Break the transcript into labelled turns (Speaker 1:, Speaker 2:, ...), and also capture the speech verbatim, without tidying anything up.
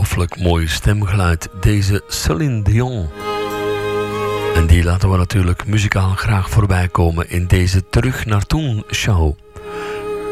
Speaker 1: ongelooflijk mooi stemgeluid, deze Céline Dion. En die laten we natuurlijk muzikaal graag voorbij komen in deze Terug naar Toen show.